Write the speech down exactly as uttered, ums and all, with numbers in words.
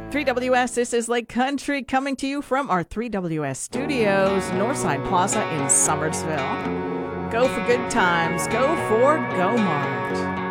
three W S, this is Lake Country coming to you from our three W S studios, Northside Plaza in Summersville. Go for good times. Go for Go Mart.